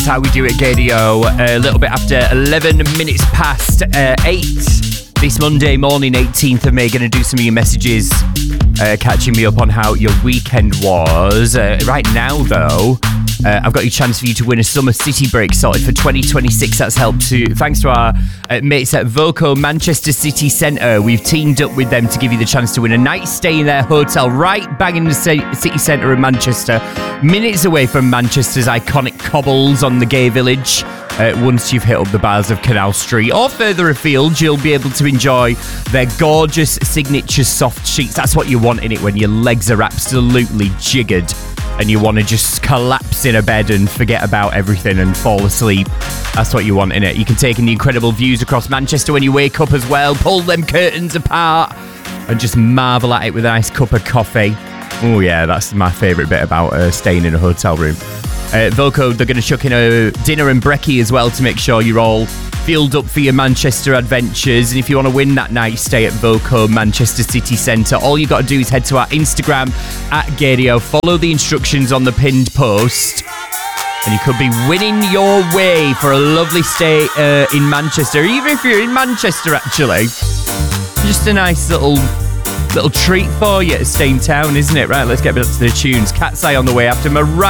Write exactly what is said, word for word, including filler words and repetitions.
How we do it, Gadio. A little bit after eleven minutes past uh, eight this Monday morning, eighteenth of May. Going to do some of your messages, uh, catching me up on how your weekend was. Uh, right now, though, uh, I've got your chance for you to win a summer city break sorted for twenty twenty-six. That's helped to thanks to our uh, mates at Voco Manchester City Centre. We've teamed up with them to give you the chance to win a night stay in their hotel right bang in the city centre of Manchester, minutes away from Manchester's iconic cobbles on the Gay Village. Uh, once you've hit up the bars of Canal Street or further afield, you'll be able to enjoy their gorgeous signature soft sheets. That's what you want in it when your legs are absolutely jiggered and you want to just collapse in a bed and forget about everything and fall asleep. That's what you want in it. You can take in the incredible views across Manchester when you wake up as well. Pull them curtains apart and just marvel at it with a nice cup of coffee. Oh yeah, that's my favourite bit about uh, staying in a hotel room. Uh, Voco, they're going to chuck in a dinner and brekkie as well to make sure you're all fueled up for your Manchester adventures. And if you want to win that night stay at Voco Manchester City Centre, all you got to do is head to our Instagram at Gadio, follow the instructions on the pinned post, and you could be winning your way for a lovely stay uh, in Manchester. Even if you're in Manchester, actually, just a nice little little treat for you to stay in town, isn't it? Right, let's get back to the tunes. Cat's Eye on the way after Mariah